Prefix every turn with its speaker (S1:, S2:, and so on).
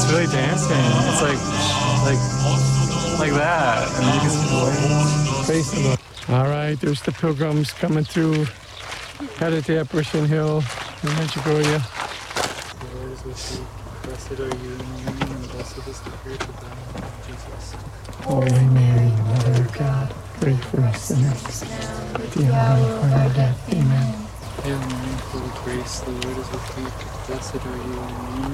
S1: it's really dancing. It's like that. And you can see the lights. Face of it. All right, there's the pilgrims coming through, headed to Apparition Hill in Medjugorje. The Lord is with you. Blessed are you in women, and blessed is the fruit of thy womb, Jesus. Holy Mary, Mother of God, pray for us sinners, at the hour of our death. Amen. Hail Mary, full of grace, the Lord is with you. Blessed are you in women.